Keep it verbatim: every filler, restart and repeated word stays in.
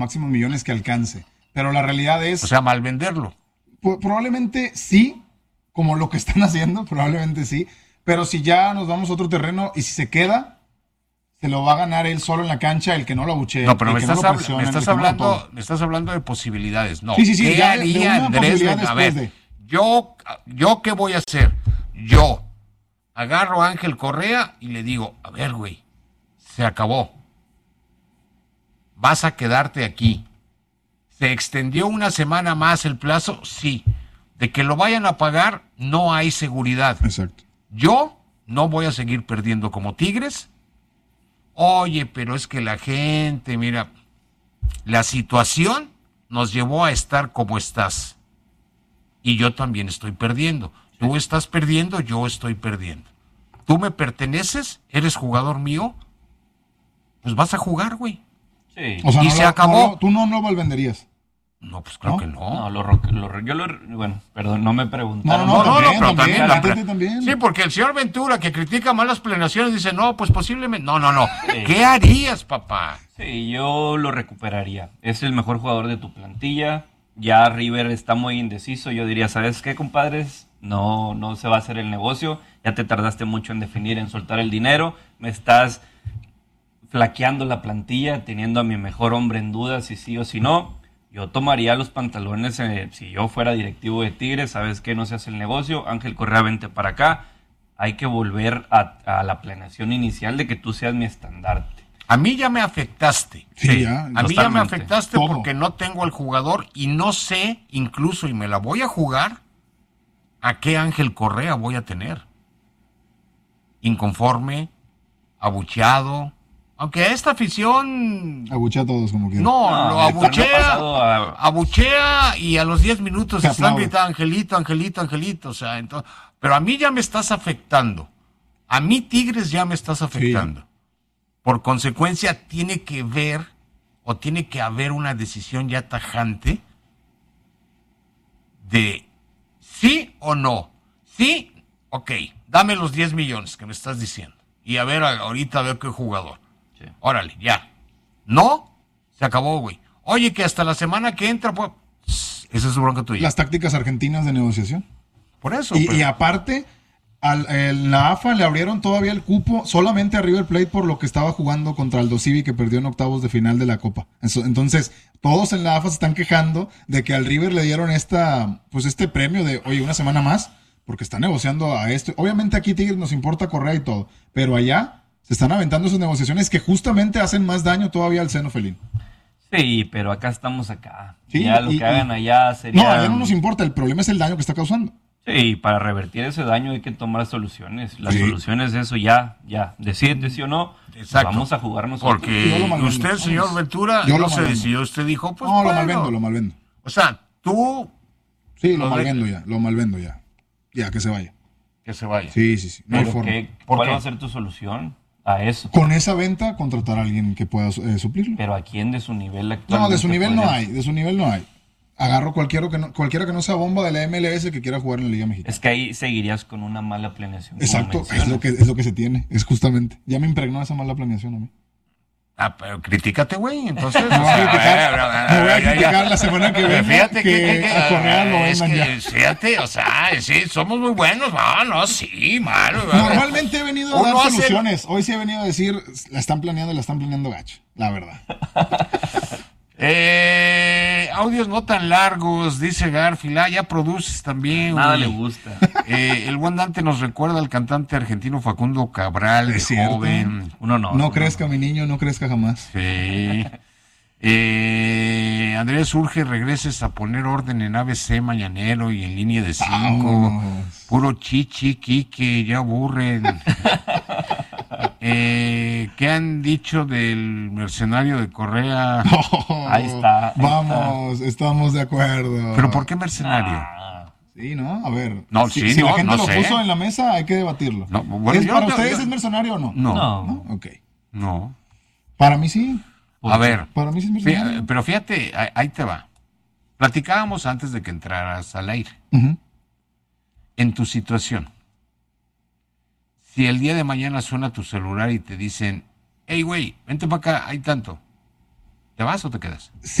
máximos millones que alcance. Pero la realidad es... O sea, mal venderlo. Pues, probablemente sí, como lo que están haciendo, probablemente sí. Pero si ya nos vamos a otro terreno y si se queda, se lo va a ganar él solo en la cancha, el que no lo abuchee. No, pero el me que estás, no lo habl- presione, me estás el que no lo hablando, todo. me estás hablando de posibilidades. No. Sí, sí, sí, ¿Qué ya de- de haría una Andrés? posibilidad Ven- A ver, después de- yo, yo qué voy a hacer. Yo agarro a Ángel Correa y le digo, a ver, güey, se acabó. Vas a quedarte aquí. ¿Se extendió una semana más el plazo? Sí. De que lo vayan a pagar, no hay seguridad. Exacto. Yo no voy a seguir perdiendo como Tigres. Oye, pero es que la gente, mira, la situación nos llevó a estar como estás. Y yo también estoy perdiendo. Tú estás perdiendo, yo estoy perdiendo. Tú me perteneces, eres jugador mío, pues vas a jugar, güey. Sí. O sea, Y no se lo- acabó. no lo- tú no lo venderías. No, pues claro ¿No? que no. No, lo, ro- lo ro- yo lo, bueno, perdón, no me preguntaron. No, no, No, no, también, pero también, también, la la- gente también. Sí, porque el señor Ventura, que critica mal las planeaciones, dice, no, pues posiblemente... No, no, no. Sí. ¿Qué harías, papá? Sí, yo lo recuperaría. Es el mejor jugador de tu plantilla. Ya River está muy indeciso. Yo diría, ¿sabes qué, compadres? No, no se va a hacer el negocio. Ya te tardaste mucho en definir, en soltar el dinero. Me estás flaqueando la plantilla, teniendo a mi mejor hombre en duda si sí o si no. Yo tomaría los pantalones, eh, si yo fuera directivo de Tigres, ¿sabes qué? No se hace el negocio. Ángel Correa, vente para acá. Hay que volver a, a la planeación inicial de que tú seas mi estandarte. A mí ya me afectaste. Sí, ya, A mí ya me totalmente. afectaste Todo. porque no tengo al jugador y no sé, incluso, y me la voy a jugar, a qué Ángel Correa voy a tener. Inconforme, abucheado. Aunque esta afición... Abuchea a todos como quieran. No, No, lo el torneo abuchea, pasado a- abuchea y a los diez minutos Te están aplaude. gritando Angelito, Angelito, Angelito. O sea, entonces, pero a mí ya me estás afectando. A mí, Tigres, ya me estás afectando. Por consecuencia, tiene que ver o tiene que haber una decisión ya tajante de sí o no. Sí, ok, dame los diez millones que me estás diciendo. Y a ver, a- ahorita a ver qué jugador. Sí. Órale, ya. No, se acabó, güey. Oye, que hasta la semana que entra, pues, esa es su bronca tuya. Las tácticas argentinas de negociación. Por eso. Y, pero- y aparte, al, en la A F A le abrieron todavía el cupo solamente a River Plate por lo que estaba jugando contra Aldo Civi, que perdió en octavos de final de la Copa. Eso- Entonces, todos en la A F A se están quejando de que al River le dieron esta, pues este premio de, oye, una semana más, porque está negociando a esto. Obviamente aquí Tigres nos importa Correa y todo, pero allá se están aventando esas negociaciones que justamente hacen más daño todavía al seno felino. Sí, pero acá estamos acá. Sí, ya lo y- que hagan allá sería... No, allá no nos importa, el problema es el daño que está causando. Sí, para revertir ese daño hay que tomar soluciones. Las Sí. soluciones es eso ya, ya. Decídete sí o no, Exacto. vamos a jugar nosotros. Porque Yo lo malvendo. usted, señor Ventura, Yo no lo se malvendo. decidió. Usted dijo, pues, No, lo bueno. malvendo, lo malvendo. O sea, tú, Sí, lo Lo de- malvendo ya, lo malvendo ya. Ya, que se vaya. que se vaya. Sí, sí, sí. No hay Pero forma. ¿qué- ¿Por ¿Cuál qué? va a ser tu solución a eso? Con esa venta, contratar a alguien que pueda eh, suplirlo. Pero ¿a quién de su nivel actual? No, de su nivel no hay, de su nivel no hay. Agarro cualquiera que no, cualquiera que no sea bomba de la M L S que quiera jugar en la Liga Mexicana. Es que ahí seguirías con una mala planeación. como Exacto, mencionas. es lo, que, es lo que se tiene, es justamente. Ya me impregnó esa mala planeación a mí. Ah, pero critícate, güey. Entonces, Me voy a criticar, ver, me voy a ya, ya. criticar la semana que viene Fíjate que, que, que- a Correa lo es vendan que, ya. fíjate, o sea, sí, somos muy buenos. No, no, sí, malo. Normalmente he venido a Uno dar hace- soluciones. Hoy sí he venido a decir, la están planeando y la están planeando gacho, la verdad. Eh, audios no tan largos, dice Garfield. Ah, ya produces también. Nada güey. le gusta. Eh, el buen Dante nos recuerda al cantante argentino Facundo Cabral, de Es cierto. joven. Uno no. No uno crezca, mi niño, no crezca jamás. Sí. Eh, Andrés urge regreses a poner orden en A B C mañanero y en línea de cinco. Vámonos. Puro chichi, Quique, ya aburren. Eh, ¿Qué han dicho del mercenario de Correa? Ahí está, ahí Vamos, estamos de acuerdo. ¿Pero por qué mercenario? Ah, Sí, ¿no? A ver. No, si, sí, si no, la gente no lo sé. puso en la mesa, hay que debatirlo. No, bueno, ¿Es, yo ¿Para no- ustedes yo- es mercenario o no? No, no. ¿No? Ok. no. Para mí sí. A ver, Para mí sí es fí- mercenario. pero fíjate, ahí- ahí te va. Platicábamos antes de que entraras al aire. Ujú. En tu situación, si el día de mañana suena tu celular y te dicen, hey, güey, vente para acá, hay tanto. ¿Te vas o te quedas?